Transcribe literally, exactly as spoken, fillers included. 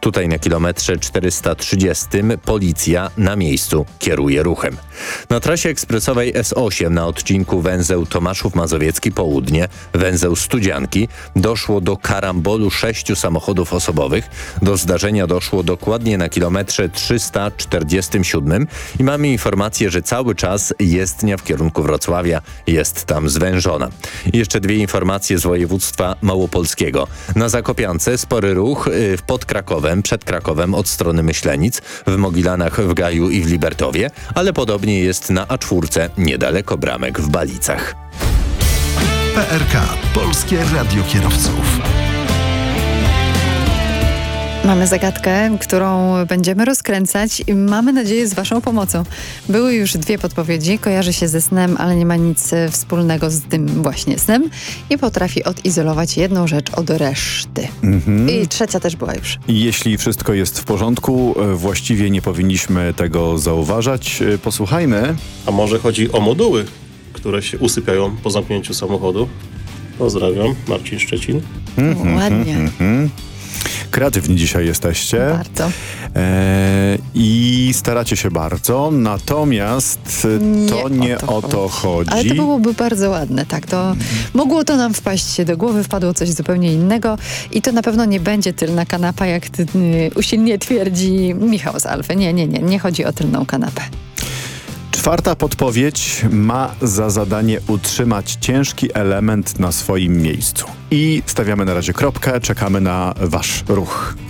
Tutaj na kilometrze czterysta trzydziestym policja na miejscu kieruje ruchem. Na trasie ekspresowej S osiem na odcinku węzeł Tomaszów Mazowiecki Południe, węzeł Studzianki doszło do karambolu sześciu samochodów osobowych. Do zdarzenia doszło dokładnie na kilometrze trzysta czterdziestym siódmym i mamy informację, że cały czas jezdnia w kierunku Wrocławia jest tam zwężona. I jeszcze dwie informacje z województwa małopolskiego. Na Zakopiance spory ruch pod Krakowem, przed Krakowem od strony Myślenic, w Mogilanach, w Gaju i w Libertowie, ale podobnie jest na A cztery niedaleko Bramek w Balicach. P R K. Polskie Radio Kierowców. Mamy zagadkę, którą będziemy rozkręcać i mamy nadzieję z waszą pomocą. Były już dwie podpowiedzi. Kojarzy się ze snem, ale nie ma nic wspólnego z tym właśnie snem. Nie potrafi odizolować jedną rzecz od reszty. Mhm. I trzecia też była już. Jeśli wszystko jest w porządku, właściwie nie powinniśmy tego zauważać. Posłuchajmy. A może chodzi o moduły, które się usypiają po zamknięciu samochodu? Pozdrawiam, Marcin Szczecin. Mhm, Ładnie. Mhm. Kreatywni dzisiaj jesteście. Bardzo. E, I staracie się bardzo, natomiast nie to nie o to, o to chodzi. Ale to byłoby bardzo ładne, tak. To hmm. mogło to nam wpaść do głowy, wpadło coś zupełnie innego i to na pewno nie będzie tylna kanapa, jak ty, y, usilnie twierdzi Michał z Alfy. Nie, nie, nie, nie chodzi o tylną kanapę. Czwarta podpowiedź ma za zadanie utrzymać ciężki element na swoim miejscu. I stawiamy na razie kropkę, czekamy na wasz ruch.